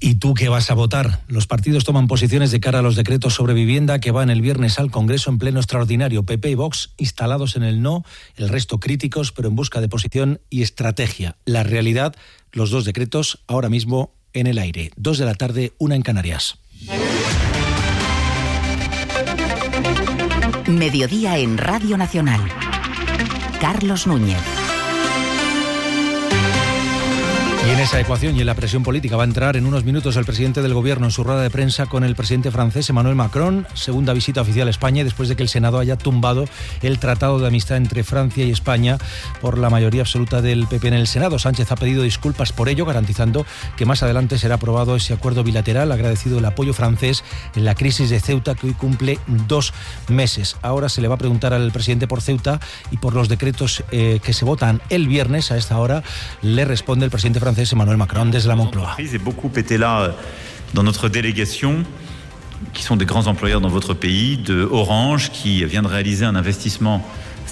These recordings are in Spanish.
¿Y tú qué vas a votar? Los partidos toman posiciones de cara a los decretos sobre vivienda que van el viernes al Congreso en pleno extraordinario. PP y Vox instalados en el no, el resto críticos, pero en busca de posición y estrategia. La realidad, los dos decretos ahora mismo en el aire. 2 de la tarde, 1 en Canarias. Mediodía en Radio Nacional. Carlos Núñez. Y en esa ecuación y en la presión política va a entrar en unos minutos el presidente del Gobierno en su rueda de prensa con el presidente francés Emmanuel Macron, segunda visita oficial a España después de que el Senado haya tumbado el Tratado de Amistad entre Francia y España por la mayoría absoluta del PP en el Senado. Sánchez ha pedido disculpas por ello, garantizando que más adelante será aprobado ese acuerdo bilateral, agradecido el apoyo francés en la crisis de Ceuta, que hoy cumple 2 meses. Ahora se le va a preguntar al presidente por Ceuta y por los decretos que se votan el viernes. A esta hora le responde el presidente francés Emmanuel Macron desde la Moncloa. Beaucoup étaient là dans notre délégation, qui sont des grands employeurs dans votre pays, de Orange, qui vient de réaliser un investissement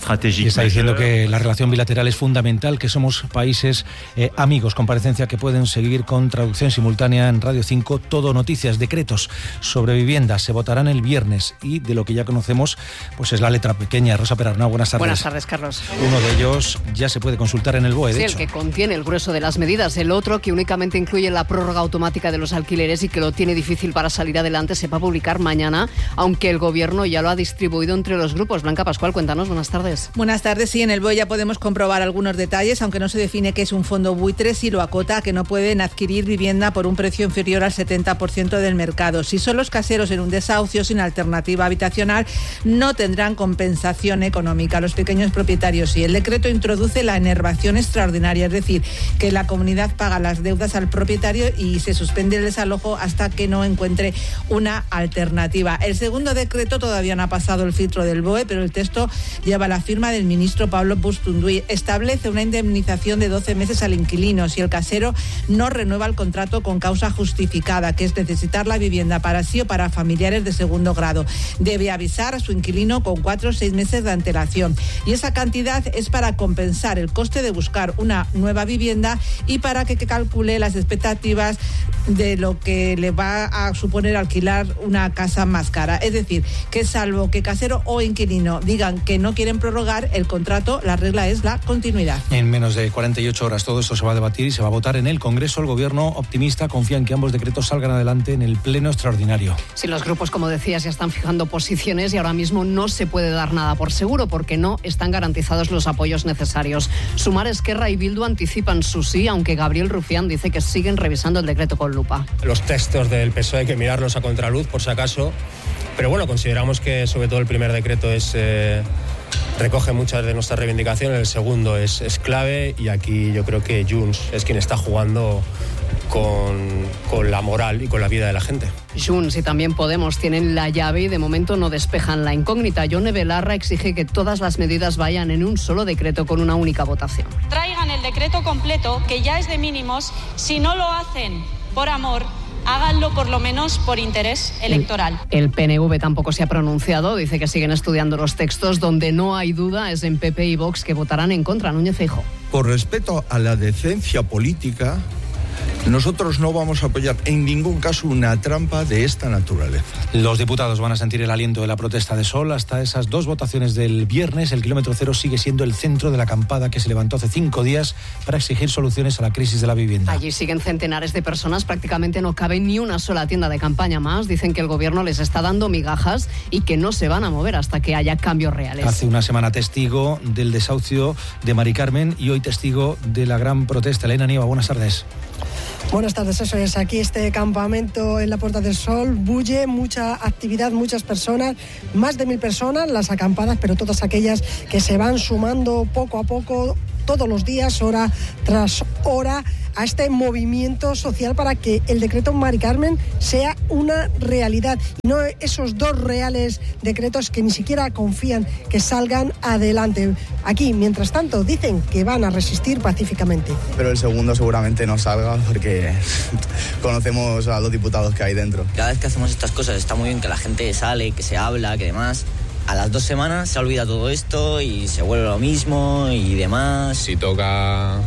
y está diciendo que la relación bilateral es fundamental, que somos países amigos. Comparecencia que pueden seguir con traducción simultánea en Radio 5. Todo noticias, decretos sobre vivienda se votarán el viernes y de lo que ya conocemos pues es la letra pequeña. Rosa Perarnau, buenas tardes. Buenas tardes, Carlos. Uno de ellos ya se puede consultar en el BOE, de hecho. El que contiene el grueso de las medidas. El otro, que únicamente incluye la prórroga automática de los alquileres y que lo tiene difícil para salir adelante, se va a publicar mañana, aunque el Gobierno ya lo ha distribuido entre los grupos. Blanca Pascual, cuéntanos, buenas tardes. Buenas tardes. Sí, en el BOE ya podemos comprobar algunos detalles, aunque no se define qué es un fondo buitre, si lo acota a que no pueden adquirir vivienda por un precio inferior al 70% del mercado. Si son los caseros en un desahucio sin alternativa habitacional, no tendrán compensación económica. Los pequeños propietarios sí. El decreto introduce la enervación extraordinaria, es decir, que la comunidad paga las deudas al propietario y se suspende el desalojo hasta que no encuentre una alternativa. El segundo decreto todavía no ha pasado el filtro del BOE, pero el texto lleva la firma del ministro Pablo Bustunduy. Establece una indemnización de 12 meses al inquilino si el casero no renueva el contrato con causa justificada, que es necesitar la vivienda para sí o para familiares de segundo grado. Debe avisar a su inquilino con 4 o 6 meses de antelación. Y esa cantidad es para compensar el coste de buscar una nueva vivienda y para que calcule las expectativas de lo que le va a suponer alquilar una casa más cara. Es decir, que salvo que casero o inquilino digan que no quieren prorrogar el contrato, la regla es la continuidad. En menos de 48 horas todo esto se va a debatir y se va a votar en el Congreso. El Gobierno, optimista, confía en que ambos decretos salgan adelante en el pleno extraordinario. Sí, los grupos, como decías, ya están fijando posiciones y ahora mismo no se puede dar nada por seguro porque no están garantizados los apoyos necesarios. Sumar, Esquerra y Bildu anticipan su sí, aunque Gabriel Rufián dice que siguen revisando el decreto con lupa. Los textos del PSOE hay que mirarlos a contraluz, por si acaso, pero bueno, consideramos que sobre todo el primer decreto recoge muchas de nuestras reivindicaciones, el segundo es clave y aquí yo creo que Junts es quien está jugando con la moral y con la vida de la gente. Junts y también Podemos tienen la llave y de momento no despejan la incógnita. Yone Belarra exige que todas las medidas vayan en un solo decreto con una única votación. Traigan el decreto completo, que ya es de mínimos. Si no lo hacen por amor, háganlo por lo menos por interés electoral. El PNV tampoco se ha pronunciado, dice que siguen estudiando los textos. Donde no hay duda es en PP y Vox, que votarán en contra. Núñez Feijóo. Por respeto a la decencia política, nosotros no vamos a apoyar en ningún caso una trampa de esta naturaleza. Los diputados van a sentir el aliento de la protesta de Sol hasta esas 2 votaciones del viernes. El kilómetro cero sigue siendo el centro de la acampada que se levantó hace 5 días para exigir soluciones a la crisis de la vivienda. Allí siguen centenares de personas, prácticamente no cabe ni una sola tienda de campaña más. Dicen que el Gobierno les está dando migajas y que no se van a mover hasta que haya cambios reales. Hace una semana testigo del desahucio de Mari Carmen y hoy testigo de la gran protesta. Elena Nieva, buenas tardes. Buenas tardes, eso es. Aquí este campamento en la Puerta del Sol bulle, mucha actividad, muchas personas, más de 1000 personas, las acampadas, pero todas aquellas que se van sumando poco a poco, todos los días, hora tras hora, a este movimiento social para que el decreto Mari Carmen sea una realidad. Y no esos 2 reales decretos que ni siquiera confían que salgan adelante. Aquí, mientras tanto, dicen que van a resistir pacíficamente. Pero el segundo seguramente no salga porque conocemos a los diputados que hay dentro. Cada vez que hacemos estas cosas está muy bien que la gente sale, que se habla, que demás. A las 2 semanas se olvida todo esto y se vuelve lo mismo y demás. Si toca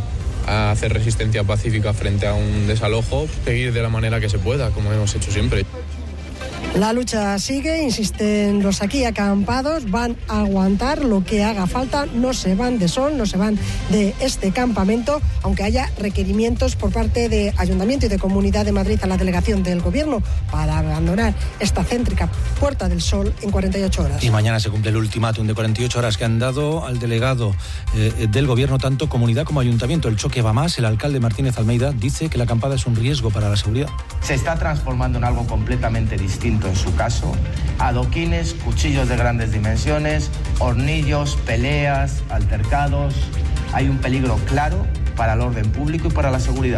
a hacer resistencia pacífica frente a un desalojo, seguir de la manera que se pueda, como hemos hecho siempre. La lucha sigue, insisten los aquí acampados, van a aguantar lo que haga falta, no se van de Sol, no se van de este campamento, aunque haya requerimientos por parte de Ayuntamiento y de Comunidad de Madrid a la delegación del Gobierno para abandonar esta céntrica Puerta del Sol en 48 horas. Y mañana se cumple el ultimátum de 48 horas que han dado al delegado del Gobierno, tanto Comunidad como Ayuntamiento. El choque va más, el alcalde Martínez Almeida dice que la acampada es un riesgo para la seguridad. Se está transformando en algo completamente distinto en su caso, adoquines, cuchillos de grandes dimensiones, hornillos, peleas, altercados. Hay un peligro claro para el orden público y para la seguridad.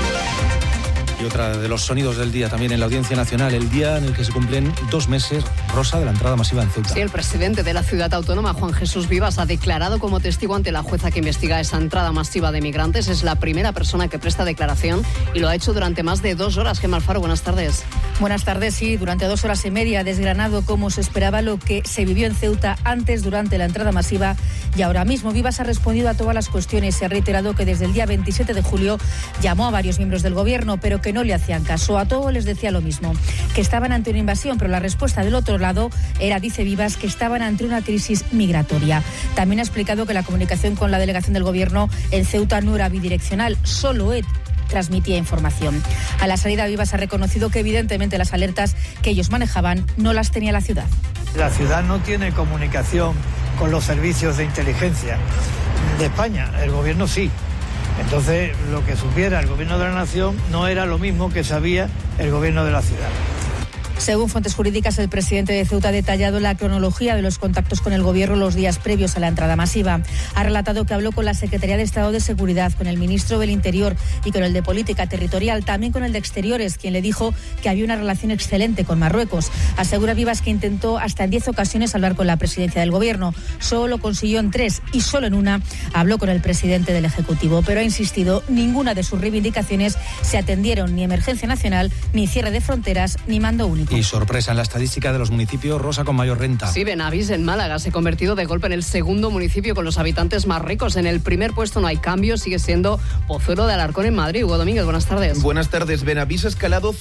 Y otra de los sonidos del día también en la Audiencia Nacional, el día en el que se cumplen 2 meses, Rosa, de la entrada masiva en Ceuta. Sí, el presidente de la ciudad autónoma, Juan Jesús Vivas, ha declarado como testigo ante la jueza que investiga esa entrada masiva de migrantes. Es la primera persona que presta declaración y lo ha hecho durante más de 2 horas. Gemma Alfaro, buenas tardes. Buenas tardes, sí, durante 2 horas y media ha desgranado cómo se esperaba lo que se vivió en Ceuta antes, durante la entrada masiva y ahora mismo. Vivas ha respondido a todas las cuestiones y ha reiterado que desde el día 27 de julio llamó a varios miembros del gobierno, pero que no le hacían caso. A todos les decía lo mismo, que estaban ante una invasión, pero la respuesta del otro lado era, dice Vivas, que estaban ante una crisis migratoria. También ha explicado que la comunicación con la delegación del gobierno en Ceuta no era bidireccional, solo transmitía información. A la salida, Vivas ha reconocido que evidentemente las alertas que ellos manejaban no las tenía la ciudad. La ciudad no tiene comunicación con los servicios de inteligencia de España, el gobierno sí. Entonces, lo que supiera el gobierno de la nación no era lo mismo que sabía el gobierno de la ciudad. Según fuentes jurídicas, el presidente de Ceuta ha detallado la cronología de los contactos con el gobierno los días previos a la entrada masiva. Ha relatado que habló con la Secretaría de Estado de Seguridad, con el ministro del Interior y con el de Política Territorial, también con el de Exteriores, quien le dijo que había una relación excelente con Marruecos. Asegura Vivas que intentó hasta en 10 ocasiones hablar con la presidencia del gobierno. Solo lo consiguió en 3 y solo en una habló con el presidente del Ejecutivo. Pero ha insistido, ninguna de sus reivindicaciones se atendieron, ni emergencia nacional, ni cierre de fronteras, ni mando único. Y sorpresa en la estadística de los municipios, Rosa, con mayor renta. Sí, Benavís en Málaga se ha convertido de golpe en el segundo municipio con los habitantes más ricos. En el primer puesto no hay cambio, sigue siendo Pozuelo de Alarcón en Madrid. Hugo Domínguez, buenas tardes. Buenas tardes. Benavís ha escalado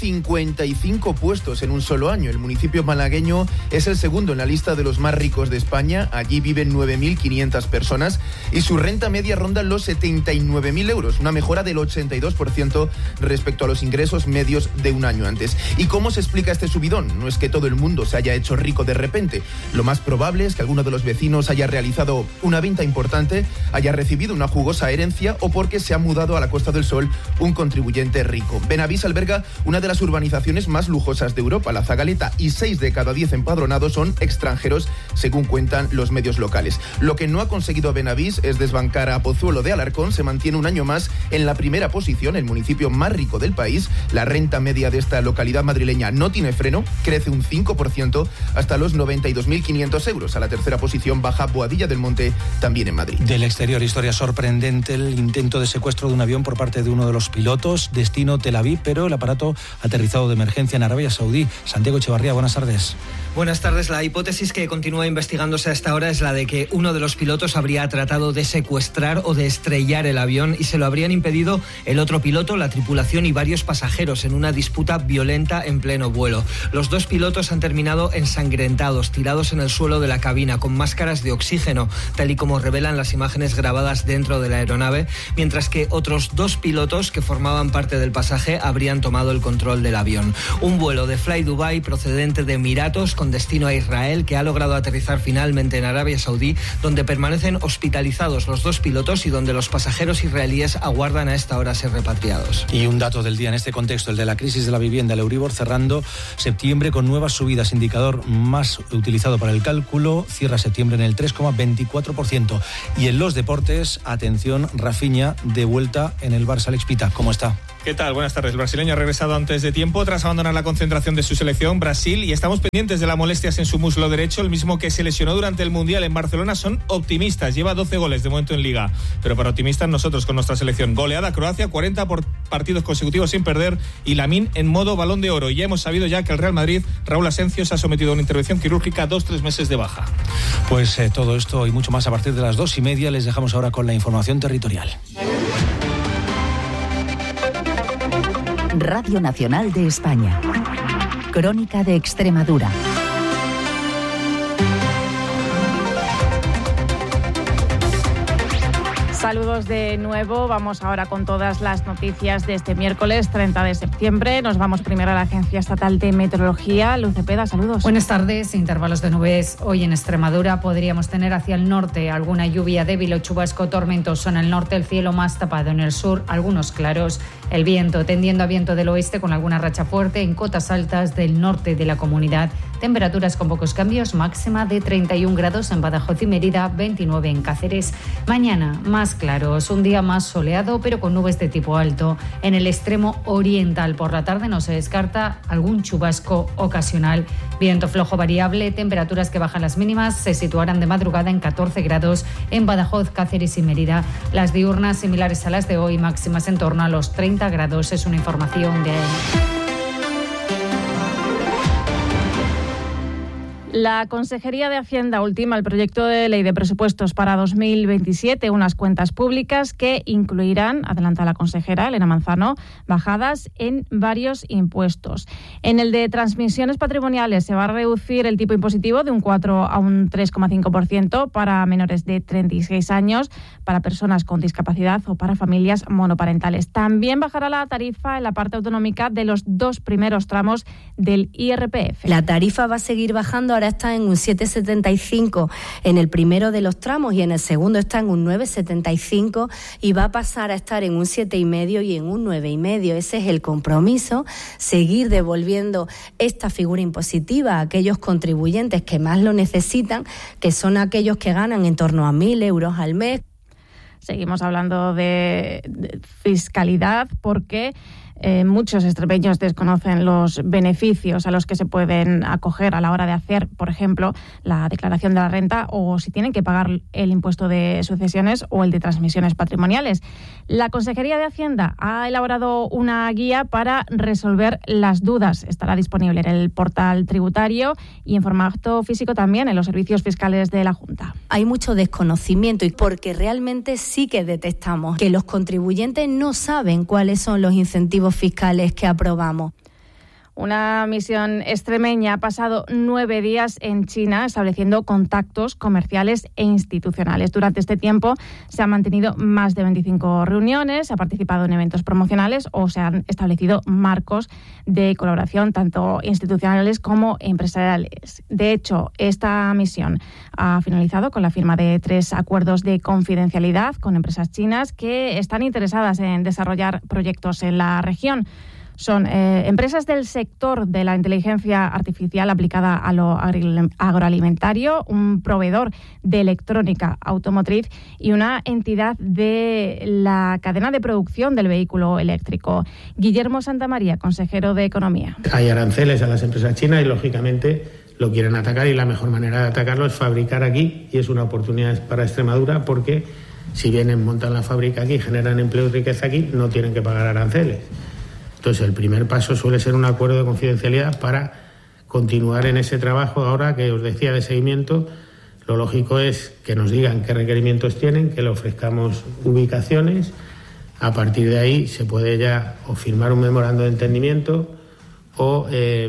55 puestos en un solo año. El municipio malagueño es el segundo en la lista de los más ricos de España. Allí viven 9.500 personas y su renta media ronda los 79.000 euros, una mejora del 82% respecto a los ingresos medios de un año antes. ¿Y cómo se explica este subidón? No es que todo el mundo se haya hecho rico de repente. Lo más probable es que alguno de los vecinos haya realizado una venta importante, haya recibido una jugosa herencia o porque se ha mudado a la Costa del Sol un contribuyente rico. Benavís alberga una de las urbanizaciones más lujosas de Europa, la Zagaleta, y 6 de cada 10 empadronados son extranjeros, según cuentan los medios locales. Lo que no ha conseguido Benavís es desbancar a Pozuelo de Alarcón. Se mantiene un año más en la primera posición, el municipio más rico del país. La renta media de esta localidad madrileña no tiene freno, crece un 5% hasta los 92.500 euros. A la tercera posición baja Boadilla del Monte, también en Madrid. Del exterior, historia sorprendente, el intento de secuestro de un avión por parte de uno de los pilotos, destino Tel Aviv, pero el aparato aterrizado de emergencia en Arabia Saudí. Santiago Echevarría, buenas tardes. Buenas tardes. La hipótesis que continúa investigándose hasta ahora es la de que uno de los pilotos habría tratado de secuestrar o de estrellar el avión y se lo habrían impedido el otro piloto, la tripulación y varios pasajeros en una disputa violenta en pleno vuelo. Los 2 pilotos han terminado ensangrentados, tirados en el suelo de la cabina, con máscaras de oxígeno, tal y como revelan las imágenes grabadas dentro de la aeronave, mientras que otros 2 pilotos que formaban parte del pasaje habrían tomado el control del avión. Un vuelo de Fly Dubai procedente de Emiratos con destino a Israel, que ha logrado aterrizar finalmente en Arabia Saudí, donde permanecen hospitalizados los 2 pilotos y donde los pasajeros israelíes aguardan a esta hora ser repatriados. Y un dato del día en este contexto, el de la crisis de la vivienda, el Euribor cerrando septiembre con nuevas subidas, indicador más utilizado para el cálculo, cierra septiembre en el 3,24%. Y en los deportes, atención, Rafinha de vuelta en el Barça. Alex Pita, ¿cómo está? ¿Qué tal? Buenas tardes. El brasileño ha regresado antes de tiempo tras abandonar la concentración de su selección Brasil y estamos pendientes de las molestias en su muslo derecho, el mismo que se lesionó durante el Mundial en Barcelona. Son optimistas, lleva 12 goles de momento en Liga, pero para optimistas nosotros con nuestra selección. Goleada Croacia, 40 por partidos consecutivos sin perder y Lamine en modo Balón de Oro. Y ya hemos sabido ya que el Real Madrid, Raúl Asencio, se ha sometido a una intervención quirúrgica, 2-3 meses de baja. Pues todo esto y mucho más a partir de las 2:30. Les dejamos ahora con la información territorial. Radio Nacional de España. Crónica de Extremadura. Saludos de nuevo, vamos ahora con todas las noticias de este miércoles 30 de septiembre. Nos vamos primero a la Agencia Estatal de Meteorología. Luz Cepeda, saludos. Buenas tardes, intervalos de nubes. Hoy en Extremadura podríamos tener hacia el norte alguna lluvia débil o chubasco tormentoso en el norte, el cielo más tapado en el sur, algunos claros. El viento tendiendo a viento del oeste con alguna racha fuerte en cotas altas del norte de la comunidad. Temperaturas con pocos cambios, máxima de 31 grados en Badajoz y Mérida, 29 en Cáceres. Mañana más claros, un día más soleado pero con nubes de tipo alto. En el extremo oriental por la tarde no se descarta algún chubasco ocasional. Viento flojo variable, temperaturas que bajan las mínimas, se situarán de madrugada en 14 grados en Badajoz, Cáceres y Mérida. Las diurnas similares a las de hoy, máximas en torno a los 30 grados. Es una información de La Consejería de Hacienda ultima el proyecto de ley de presupuestos para 2027, unas cuentas públicas que incluirán, adelanta la consejera Elena Manzano, bajadas en varios impuestos. En el de transmisiones patrimoniales se va a reducir el tipo impositivo de un 4 a un 3,5% para menores de 36 años, para personas con discapacidad o para familias monoparentales. También bajará la tarifa en la parte autonómica de los 2 primeros tramos del IRPF. La tarifa va a seguir bajando. Ahora está en un 7,75 en el primero de los tramos y en el segundo está en un 9,75 y va a pasar a estar en un 7,5 y en un 9,5. Ese es el compromiso, seguir devolviendo esta figura impositiva a aquellos contribuyentes que más lo necesitan, que son aquellos que ganan en torno a 1.000 euros al mes. Seguimos hablando de fiscalidad porque muchos extremeños desconocen los beneficios a los que se pueden acoger a la hora de hacer, por ejemplo, la declaración de la renta o si tienen que pagar el impuesto de sucesiones o el de transmisiones patrimoniales. La Consejería de Hacienda ha elaborado una guía para resolver las dudas. Estará disponible en el portal tributario y en formato físico también en los servicios fiscales de la Junta. Hay mucho desconocimiento y porque realmente sí que detectamos que los contribuyentes no saben cuáles son los incentivos fiscales que aprobamos. Una misión extremeña ha pasado 9 días en China estableciendo contactos comerciales e institucionales. Durante este tiempo se han mantenido más de 25 reuniones, se ha participado en eventos promocionales o se han establecido marcos de colaboración tanto institucionales como empresariales. De hecho, esta misión ha finalizado con la firma de 3 acuerdos de confidencialidad con empresas chinas que están interesadas en desarrollar proyectos en la región. Son empresas del sector de la inteligencia artificial aplicada a lo agroalimentario, un proveedor de electrónica automotriz y una entidad de la cadena de producción del vehículo eléctrico. Guillermo Santamaría, consejero de Economía. Hay aranceles a las empresas chinas y, lógicamente, lo quieren atacar y la mejor manera de atacarlo es fabricar aquí y es una oportunidad para Extremadura porque si vienen, montan la fábrica aquí, generan empleo y riqueza aquí, no tienen que pagar aranceles. Entonces, el primer paso suele ser un acuerdo de confidencialidad para continuar en ese trabajo. Ahora que os decía de seguimiento, lo lógico es que nos digan qué requerimientos tienen, que le ofrezcamos ubicaciones. A partir de ahí se puede ya o firmar un memorando de entendimiento o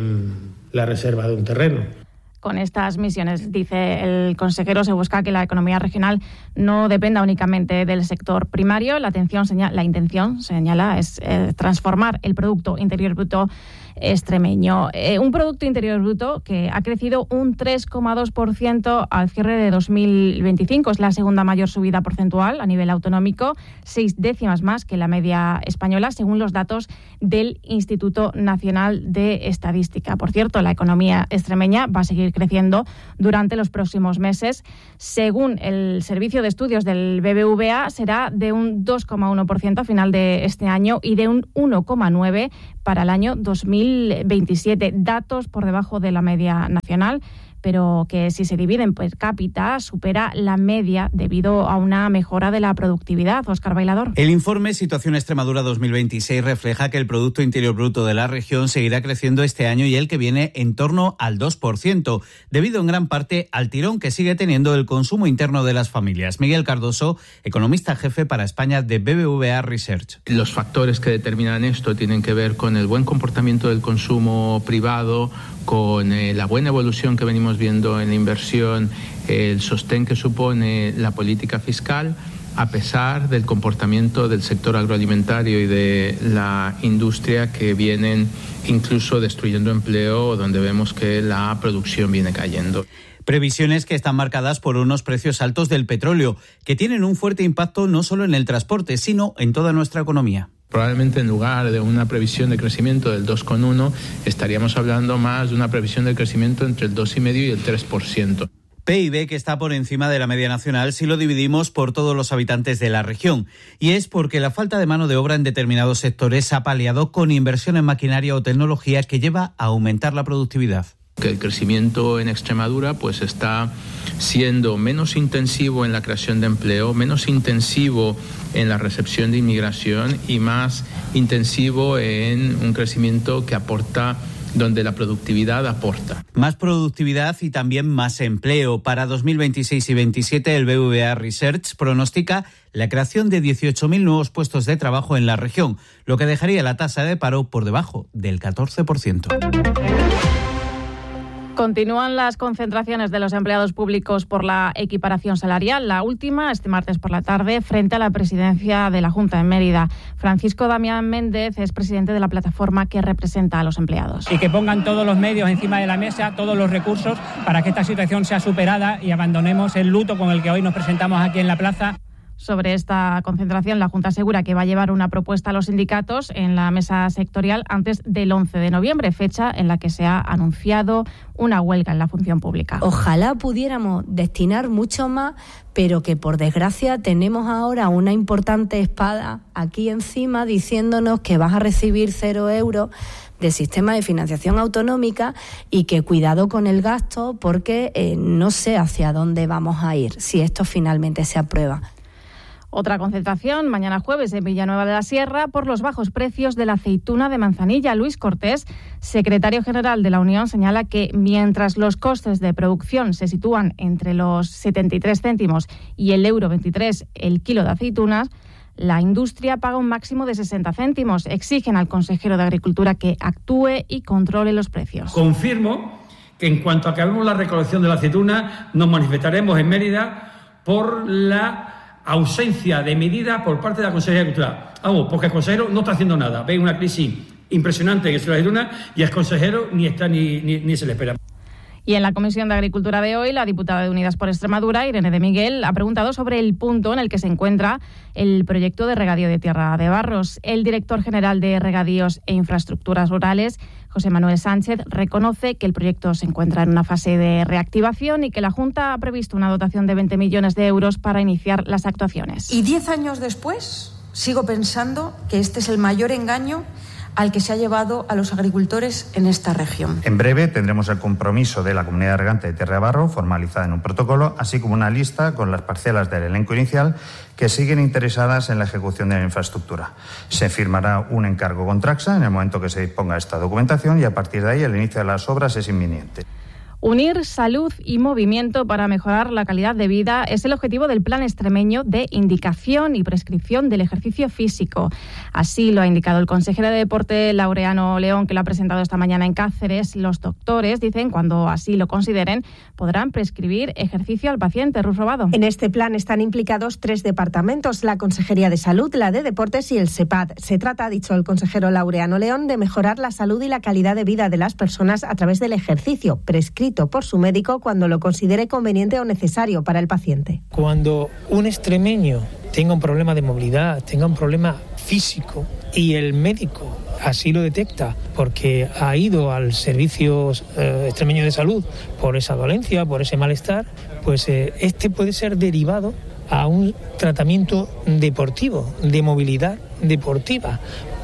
la reserva de un terreno. Con estas misiones, dice el consejero, se busca que la economía regional no dependa únicamente del sector primario. La intención, señala, es transformar el Producto Interior Bruto extremeño. Un Producto Interior Bruto que ha crecido un 3,2% al cierre de 2025. Es la segunda mayor subida porcentual a nivel autonómico, 6 décimas más que la media española, según los datos del Instituto Nacional de Estadística. Por cierto, la economía extremeña va a seguir creciendo durante los próximos meses. Según el Servicio de Estudios del BBVA, será de un 2,1% a final de este año y de un 1,9% para el año 2027. Datos por debajo de la media nacional, pero que si se dividen per cápita supera la media debido a una mejora de la productividad. Óscar Bailador. El informe Situación Extremadura 2026 refleja que el Producto Interior Bruto de la región seguirá creciendo este año y el que viene en torno al 2%, debido en gran parte al tirón que sigue teniendo el consumo interno de las familias. Miguel Cardoso, economista jefe para España de BBVA Research. Los factores que determinan esto tienen que ver con el buen comportamiento del consumo privado, con la buena evolución que venimos viendo en la inversión, el sostén que supone la política fiscal, a pesar del comportamiento del sector agroalimentario y de la industria que vienen incluso destruyendo empleo, donde vemos que la producción viene cayendo. Previsiones que están marcadas por unos precios altos del petróleo, que tienen un fuerte impacto no solo en el transporte, sino en toda nuestra economía. Probablemente en lugar de una previsión de crecimiento del 2,1, estaríamos hablando más de una previsión de crecimiento entre el 2,5 y el 3%. PIB que está por encima de la media nacional si lo dividimos por todos los habitantes de la región. Y es porque la falta de mano de obra en determinados sectores ha paliado con inversión en maquinaria o tecnología que lleva a aumentar la productividad. Que el crecimiento en Extremadura pues está siendo menos intensivo en la creación de empleo, menos intensivo en la recepción de inmigración y más intensivo en un crecimiento que aporta donde la productividad aporta. Más productividad y también más empleo. Para 2026 y 2027 el BBVA Research pronostica la creación de 18.000 nuevos puestos de trabajo en la región, lo que dejaría la tasa de paro por debajo del 14%. Continúan las concentraciones de los empleados públicos por la equiparación salarial. La última, este martes por la tarde, frente a la presidencia de la Junta en Mérida. Francisco Damián Méndez es presidente de la plataforma que representa a los empleados. Y que pongan todos los medios encima de la mesa, todos los recursos, para que esta situación sea superada y abandonemos el luto con el que hoy nos presentamos aquí en la plaza. Sobre esta concentración, la Junta asegura que va a llevar una propuesta a los sindicatos en la mesa sectorial antes del 11 de noviembre, fecha en la que se ha anunciado una huelga en la función pública. Ojalá pudiéramos destinar mucho más, pero que por desgracia tenemos ahora una importante espada aquí encima diciéndonos que vas a recibir 0 euros del sistema de financiación autonómica y que cuidado con el gasto porque no sé hacia dónde vamos a ir si esto finalmente se aprueba. Otra concentración mañana jueves en Villanueva de la Sierra por los bajos precios de la aceituna de manzanilla. Luis Cortés, secretario general de la Unión, señala que mientras los costes de producción se sitúan entre los 73 céntimos y el euro 23 el kilo de aceitunas, la industria paga un máximo de 60 céntimos. Exigen al consejero de Agricultura que actúe y controle los precios. Confirmo que en cuanto acabemos la recolección de la aceituna nos manifestaremos en Mérida por la ausencia de medidas por parte de la Consejería de Agricultura. Vamos, porque el consejero no está haciendo nada. Ve una crisis impresionante en el sector de la aceituna y el consejero ni está ni se le espera. Y en la Comisión de Agricultura de hoy, la diputada de Unidas por Extremadura, Irene de Miguel, ha preguntado sobre el punto en el que se encuentra el proyecto de regadío de Tierra de Barros. El director general de Regadíos e Infraestructuras Rurales, José Manuel Sánchez, reconoce que el proyecto se encuentra en una fase de reactivación y que la Junta ha previsto una dotación de 20 millones de euros para iniciar las actuaciones. Y 10 años después, sigo pensando que este es el mayor engaño al que se ha llevado a los agricultores en esta región. En breve tendremos el compromiso de la Comunidad Regante de Tierra de Barro, formalizada en un protocolo, así como una lista con las parcelas del elenco inicial que siguen interesadas en la ejecución de la infraestructura. Se firmará un encargo con Traxa en el momento que se disponga esta documentación y a partir de ahí el inicio de las obras es inminente. Unir salud y movimiento para mejorar la calidad de vida es el objetivo del Plan Extremeño de Indicación y Prescripción del Ejercicio Físico. Así lo ha indicado el consejero de Deporte, Laureano León, que lo ha presentado esta mañana en Cáceres. Los doctores dicen, cuando así lo consideren, podrán prescribir ejercicio al paciente. Ruth Robado. En este plan están implicados 3 departamentos, la Consejería de Salud, la de Deportes y el SEPAD. Se trata, ha dicho el consejero Laureano León, de mejorar la salud y la calidad de vida de las personas a través del ejercicio prescrito por su médico cuando lo considere conveniente o necesario para el paciente. Cuando un extremeño tenga un problema de movilidad, tenga un problema físico y el médico así lo detecta porque ha ido al servicio extremeño de salud por esa dolencia, por ese malestar, pues este puede ser derivado a un tratamiento deportivo, de movilidad deportiva,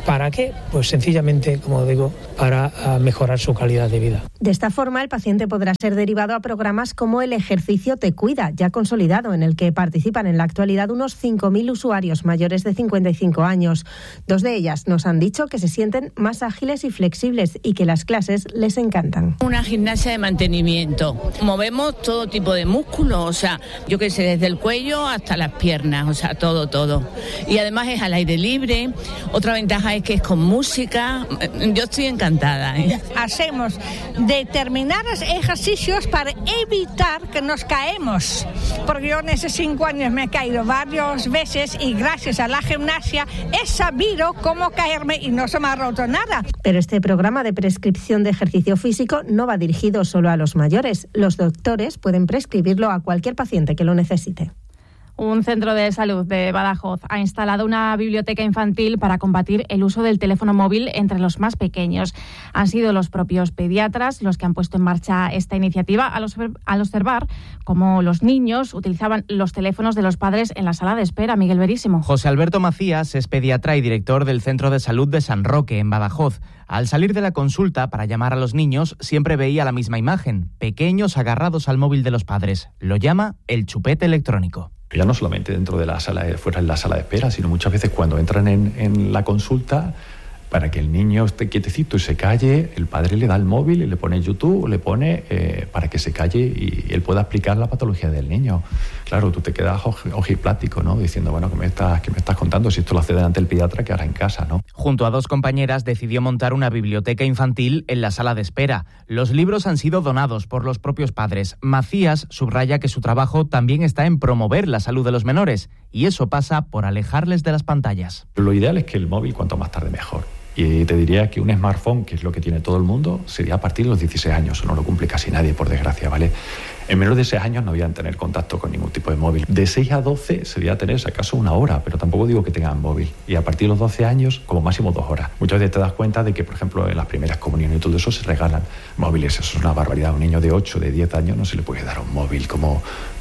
¿Para qué? Pues sencillamente, como digo, para mejorar su calidad de vida. De esta forma, el paciente podrá ser derivado a programas como el Ejercicio Te Cuida, ya consolidado, en el que participan en la actualidad unos 5.000 usuarios mayores de 55 años. 2 de ellas nos han dicho que se sienten más ágiles y flexibles y que las clases les encantan. Una gimnasia de mantenimiento. Movemos todo tipo de músculos, o sea, yo qué sé, desde el cuello hasta las piernas, o sea, todo. Y además es al aire libre. Otra ventaja es que es con música. Yo estoy encantada, ¿eh? Hacemos determinados ejercicios para evitar que nos caemos, porque yo en esos 5 años me he caído varias veces y gracias a la gimnasia he sabido cómo caerme y no se me ha roto nada. Pero este programa de prescripción de ejercicio físico no va dirigido solo a los mayores. Los doctores pueden prescribirlo a cualquier paciente que lo necesite. Un centro de salud de Badajoz ha instalado una biblioteca infantil para combatir el uso del teléfono móvil entre los más pequeños. Han sido los propios pediatras los que han puesto en marcha esta iniciativa al observar cómo los niños utilizaban los teléfonos de los padres en la sala de espera. Miguel Verísimo. José Alberto Macías es pediatra y director del Centro de Salud de San Roque, en Badajoz. Al salir de la consulta para llamar a los niños, siempre veía la misma imagen, pequeños agarrados al móvil de los padres. Lo llama el chupete electrónico. Ya no solamente dentro de la sala, fuera en la sala de espera, sino muchas veces cuando entran en la consulta, para que el niño esté quietecito y se calle, el padre le da el móvil y le pone YouTube, le pone para que se calle y él pueda explicar la patología del niño. Claro, tú te quedas ojiplático, ¿no? Diciendo, bueno, ¿qué me estás contando? Si esto lo hace delante del pediatra, ¿qué hará en casa, no? Junto a 2 compañeras decidió montar una biblioteca infantil en la sala de espera. Los libros han sido donados por los propios padres. Macías subraya que su trabajo también está en promover la salud de los menores y eso pasa por alejarles de las pantallas. Lo ideal es que el móvil cuanto más tarde mejor. Y te diría que un smartphone, que es lo que tiene todo el mundo, sería a partir de los 16 años. Eso no lo cumple casi nadie, por desgracia, ¿vale? En menos de 6 años no debían tener contacto con ningún tipo de móvil. De 6 a 12 sería tener, si acaso, 1 hora, pero tampoco digo que tengan móvil. Y a partir de los 12 años, como máximo 2 horas. Muchas veces te das cuenta de que, por ejemplo, en las primeras comuniones y todo eso se regalan móviles. Eso es una barbaridad. A un niño de 8, de 10 años no se le puede dar un móvil como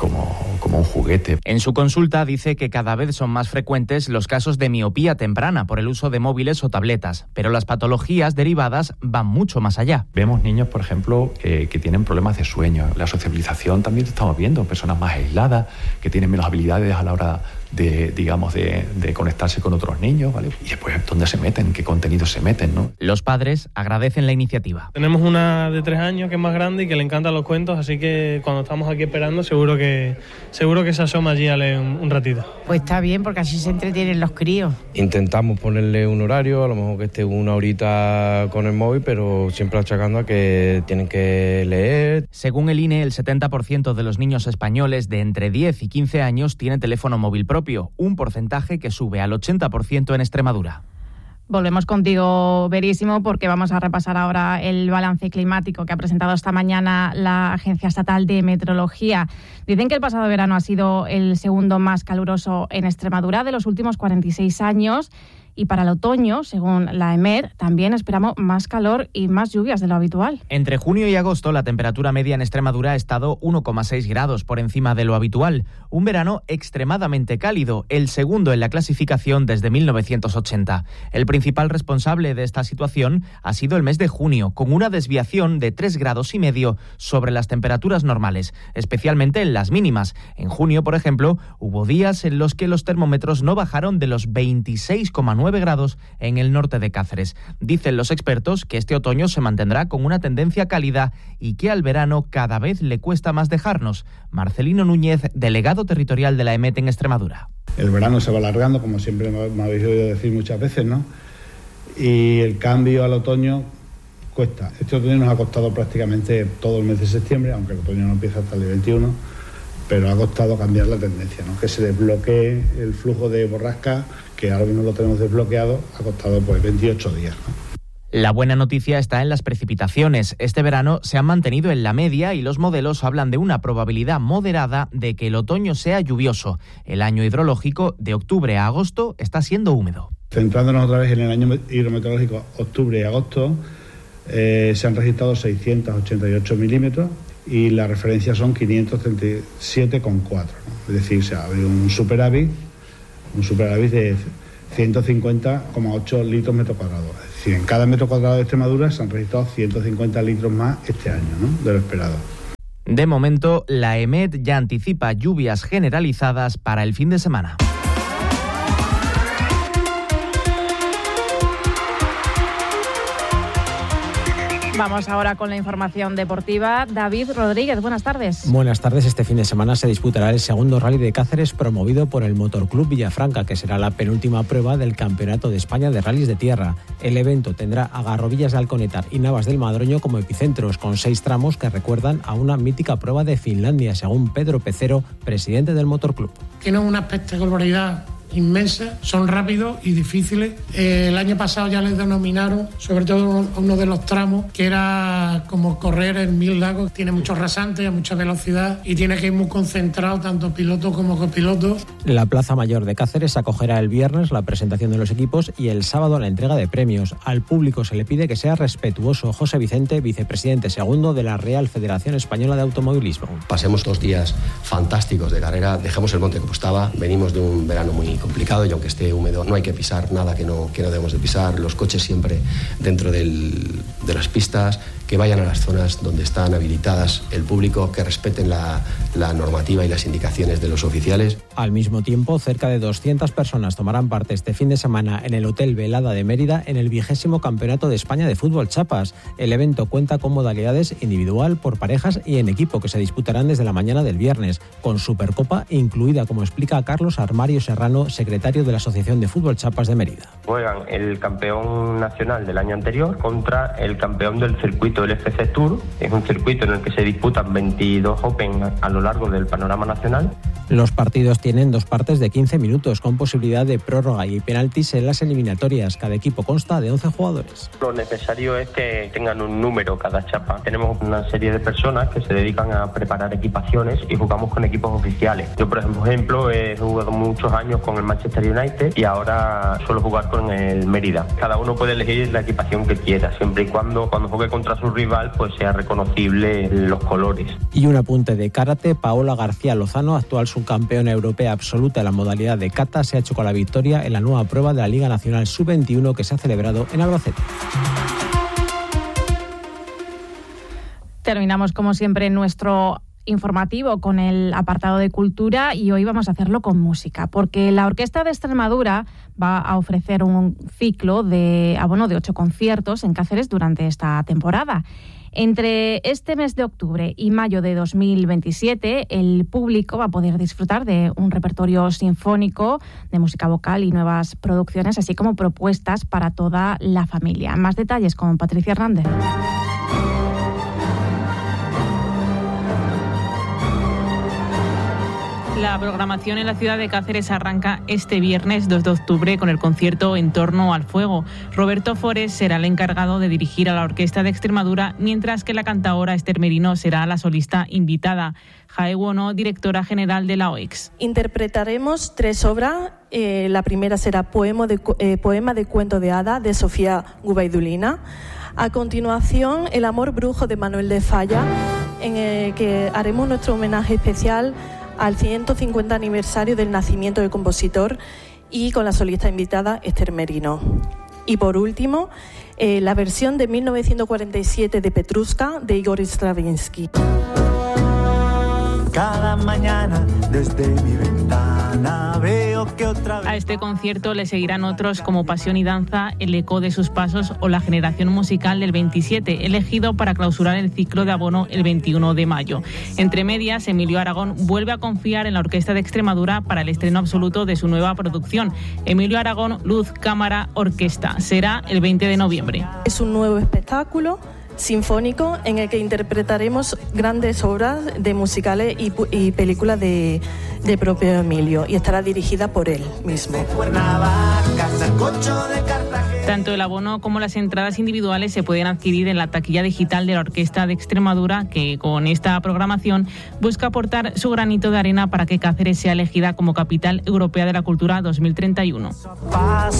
un juguete. En su consulta dice que cada vez son más frecuentes los casos de miopía temprana por el uso de móviles o tabletas, pero las patologías derivadas van mucho más allá. Vemos niños, por ejemplo, que tienen problemas de sueño. La sociabilización también estamos viendo, personas más aisladas, que tienen menos habilidades a la hora de conectarse con otros niños, ¿vale? Y después, ¿dónde se meten? ¿Qué contenidos se meten, no? Los padres agradecen la iniciativa. Tenemos una de 3 años que es más grande y que le encantan los cuentos, así que cuando estamos aquí esperando seguro que se asoma allí a leer un ratito. Pues está bien, porque así se entretienen los críos. Intentamos ponerle un horario, a lo mejor que esté 1 horita con el móvil, pero siempre achacando a que tienen que leer. Según el INE, el 70% de los niños españoles de entre 10 y 15 años tienen teléfono móvil propio, un porcentaje que sube al 80% en Extremadura. Volvemos contigo, Verísimo, porque vamos a repasar ahora el balance climático que ha presentado esta mañana la Agencia Estatal de Meteorología. Dicen que el pasado verano ha sido el segundo más caluroso en Extremadura de los últimos 46 años. Y para el otoño, según la EMET, también esperamos más calor y más lluvias de lo habitual. Entre junio y agosto, la temperatura media en Extremadura ha estado 1,6 grados por encima de lo habitual. Un verano extremadamente cálido, el segundo en la clasificación desde 1980. El principal responsable de esta situación ha sido el mes de junio, con una desviación de 3,5 grados sobre las temperaturas normales, especialmente en las mínimas. En junio, por ejemplo, hubo días en los que los termómetros no bajaron de los 26,9 grados en el norte de Cáceres. Dicen los expertos que este otoño se mantendrá con una tendencia cálida y que al verano cada vez le cuesta más dejarnos. Marcelino Núñez, delegado territorial de la EMET en Extremadura. El verano se va alargando, como siempre me habéis oído decir muchas veces, ¿no? Y el cambio al otoño cuesta. Este otoño nos ha costado prácticamente todo el mes de septiembre, aunque el otoño no empieza hasta el día 21, pero ha costado cambiar la tendencia, ¿no? Que se desbloquee el flujo de borrasca, que ahora mismo lo tenemos desbloqueado, ha costado 28 días, ¿no? La buena noticia está en las precipitaciones. Este verano se han mantenido en la media y los modelos hablan de una probabilidad moderada de que el otoño sea lluvioso. El año hidrológico de octubre a agosto está siendo húmedo. Centrándonos otra vez en el año hidrometeorológico octubre y agosto, se han registrado 688 milímetros y la referencia son 537,4, ¿no? Es decir, se ha habido un superávit de 150,8 litros metro cuadrado. Es decir, en cada metro cuadrado de Extremadura se han registrado 150 litros más este año, ¿no?, de lo esperado. De momento, la EMET ya anticipa lluvias generalizadas para el fin de semana. Vamos ahora con la información deportiva. David Rodríguez, buenas tardes. Buenas tardes. Este fin de semana se disputará el segundo Rally de Cáceres promovido por el Motor Club Villafranca, que será la penúltima prueba del Campeonato de España de Rallys de Tierra. El evento tendrá a Garrovillas de Alconétar y Navas del Madroño como epicentros, con 6 tramos que recuerdan a una mítica prueba de Finlandia, según Pedro Pecero, presidente del Motor Club. Tienen una espectacularidad inmensa, son rápidos y difíciles. El año pasado ya les denominaron, sobre todo uno de los tramos, que era como correr en 1000 lagos. Tiene muchos rasantes, mucha velocidad y tiene que ir muy concentrado, tanto piloto como copiloto. La Plaza Mayor de Cáceres acogerá el viernes la presentación de los equipos y el sábado la entrega de premios. Al público se le pide que sea respetuoso. José Vicente, vicepresidente segundo de la Real Federación Española de Automovilismo. Pasemos 2 días fantásticos de carrera, dejemos el monte como estaba, venimos de un verano muy complicado y aunque esté húmedo no hay que pisar nada que no debemos de pisar, los coches siempre dentro de las pistas, que vayan a las zonas donde están habilitadas el público, que respeten la normativa y las indicaciones de los oficiales. Al mismo tiempo, cerca de 200 personas tomarán parte este fin de semana en el Hotel Velada de Mérida en el 20º Campeonato de España de Fútbol Chapas. El evento cuenta con modalidades individual, por parejas y en equipo que se disputarán desde la mañana del viernes, con Supercopa incluida, como explica Carlos Armario Serrano, secretario de la Asociación de Fútbol Chapas de Mérida. Juegan el campeón nacional del año anterior contra el campeón del circuito del FC Tour. Es un circuito en el que se disputan 22 Open a lo largo del panorama nacional. Los partidos tienen 2 partes de 15 minutos, con posibilidad de prórroga y penaltis en las eliminatorias. Cada equipo consta de 11 jugadores. Lo necesario es que tengan un número cada chapa. Tenemos una serie de personas que se dedican a preparar equipaciones y jugamos con equipos oficiales. Yo, por ejemplo, he jugado muchos años con el Manchester United y ahora suelo jugar con el Mérida. Cada uno puede elegir la equipación que quiera, siempre y cuando juegue contra su rival pues sea reconocible los colores. Y un apunte de karate: Paola García Lozano, actual subcampeona europea absoluta en la modalidad de kata, se ha hecho con la victoria en la nueva prueba de la Liga Nacional Sub-21 que se ha celebrado en Albacete. Terminamos como siempre nuestro informativo con el apartado de cultura y hoy vamos a hacerlo con música, porque la Orquesta de Extremadura va a ofrecer un ciclo de abono de 8 conciertos en Cáceres durante esta temporada. Entre este mes de octubre y mayo de 2027, el público va a poder disfrutar de un repertorio sinfónico, de música vocal y nuevas producciones, así como propuestas para toda la familia. Más detalles con Patricia Hernández. La programación en la ciudad de Cáceres arranca este viernes 2 de octubre con el concierto En torno al fuego. Roberto Fores será el encargado de dirigir a la Orquesta de Extremadura, mientras que la cantaora Esther Merino será la solista invitada. Jae Wono, directora general de la OEX. Interpretaremos 3 obras. La primera será Poema de cuento de hada de Sofía Gubaidulina. A continuación, El amor brujo de Manuel de Falla, en el que haremos nuestro homenaje especial al 150 aniversario del nacimiento del compositor y con la solista invitada Esther Merino. Y por último, la versión de 1947 de Petrushka de Igor Stravinsky. Cada mañana desde mi ventana veo que otra vez... A este concierto le seguirán otros como Pasión y Danza, El eco de sus pasos o La generación musical del 27, elegido para clausurar el ciclo de abono el 21 de mayo. Entre medias, Emilio Aragón vuelve a confiar en la Orquesta de Extremadura para el estreno absoluto de su nueva producción. Emilio Aragón, Luz, Cámara, Orquesta. Será el 20 de noviembre. Es un nuevo espectáculo sinfónico en el que interpretaremos grandes obras de musicales y películas de propio Emilio, y estará dirigida por él mismo. Tanto el abono como las entradas individuales se pueden adquirir en la taquilla digital de la Orquesta de Extremadura, que con esta programación busca aportar su granito de arena para que Cáceres sea elegida como Capital Europea de la Cultura 2031.